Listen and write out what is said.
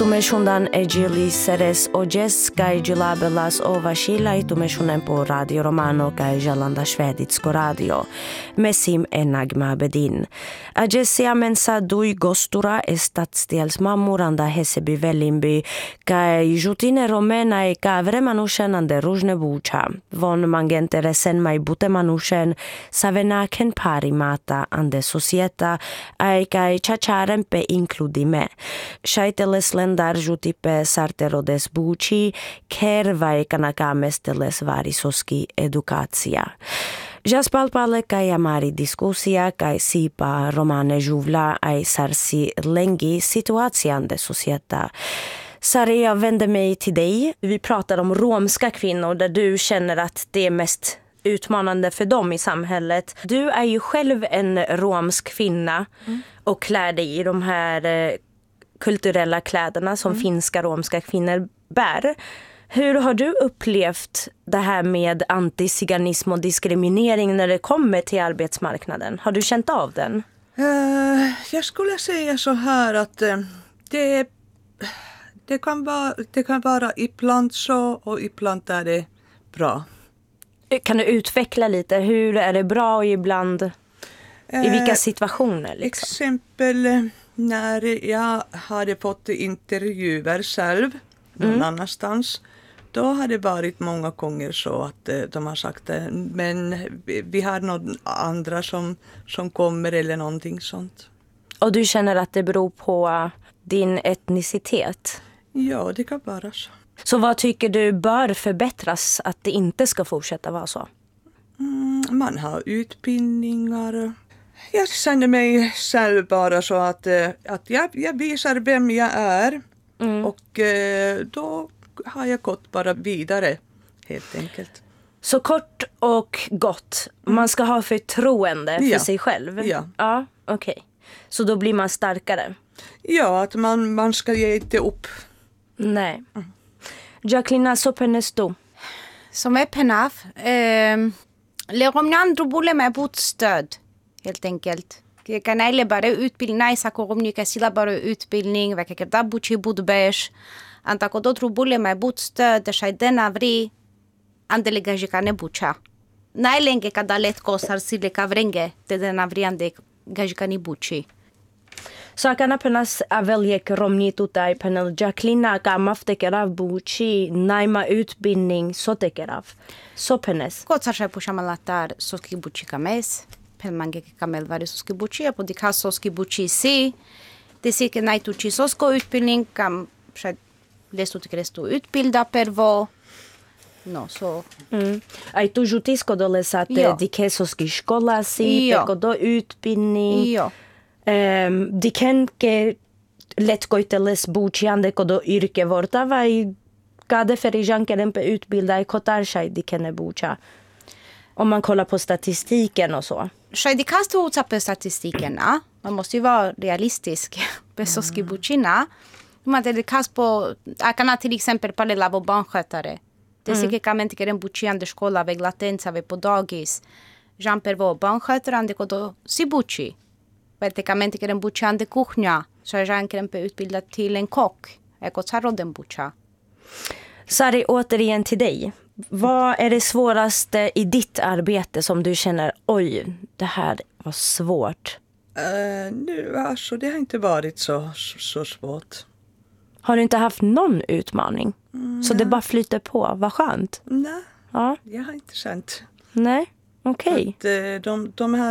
Itumeshundan Egilis Ojes kai Gilabelas Ovashila Itumeshunen po Radio Romano kai Jalanda Šveditsko radio. Mesim Enagma Bedin. Agesia mensa dui gostura stadsdelsmammuranda Hässelby Vällingby kai Jutine Romena ka vremanushen ande różne bucha. Von mangente sen mai butemanushen savenaken parimata ande societa ai kai chacharen pe inkludime. Shaiteles lendar jutipe sarterodes buci, ker vai kanakamesteles varisoski edukacja. Jaspalpale kai amari diskusia kai sipa romane juvla ai sarsi lengi situacian de societa. Sari, jag vänder mig till dig. Vi pratar om romska kvinnor där du känner att det är mest utmanande för dem i samhället. Du är ju själv en romsk kvinna och klär dig i de här kulturella kläderna som finska romska kvinnor bär. Hur har du upplevt det här med antiziganism och diskriminering när det kommer till arbetsmarknaden? Har du känt av den? Jag skulle säga så här att det kan vara ibland så och ibland är det bra. Kan du utveckla lite? Hur är det bra och ibland i vilka situationer? Liksom? Exempel när jag hade fått intervjuer själv någon annanstans. Då har det varit många gånger så att de har sagt men vi har någon andra som kommer eller någonting sånt. Och du känner att det beror på din etnicitet? Ja, det kan vara så. Så vad tycker du bör förbättras att det inte ska fortsätta vara så? Man har utbildningar. Jag känner mig själv bara så att jag visar vem jag är. Och då har jag gått bara vidare helt enkelt. Så kort och gott. Man ska ha förtroende för sig själv. Ja, okej. Så då blir man starkare. Ja, att man ska ge inte upp. Nej. Jacqueline Sopenestu. Som är penaf. Leromnan drobule med botstöd. Helt enkelt. Kanale bara utbildning, sakoromnika sila bara utbildning, vilka kerda buchi budbesh. Anta kodo drobule med botstöd, det är den avri andelega jikane bucha. Najlenge kada letko sarsile kavrenge, det den avri ande gajikani buchi. Sakana penas aveljek romnitutai penel Jacqueline kamaftekerav buchi naima utbildning sotekerav. Sopenes. Kotsarshai pushamalatar soski buchi kames. Pelmange kamel var soski buchi, på de kas soski buchi si. Det ser que najtu chi sosko utbildning kam przed lestu tikrestu utbilda pervo. No, so. Ai tu jutisko dolesate dikesoski škola si, peko do utbildning. Jo. Diken ke letkoiteles buchiande kodo yrke vorta vai kade ferijankeren pe utbilda i kotarshai dikene bucha. Om man kollar på statistiken och så. Shai kastu utsa på statistiken, man måste ju vara realistisk. Besoski buchina. Man det kast på akana till exempel på lavo barnskötare. Det ser que kamente keren buchiande skola väg latenza ve på dagis. Jean pervo barnskötare kodo si buchi. Praticamente keren buchiande kuchnia. Så Jean keren pe utbilda till en kock. Eko tsaroden bucha. Sari, återigen till dig. Vad är det svåraste i ditt arbete som du känner, oj, det här var svårt? Nu alltså, det har inte varit så svårt. Har du inte haft någon utmaning? Så det bara flyter på, vad skönt. Nej, ja. Jag har inte känt. Nej, okej. De här